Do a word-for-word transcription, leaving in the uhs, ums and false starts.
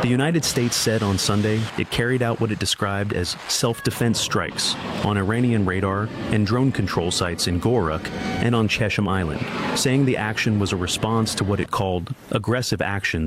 The United States said on Sunday it carried out what it described as self-defense strikes on Iranian radar and drone control sites in Gorak and on Chesham Island, saying the action was a response to what it called aggressive actions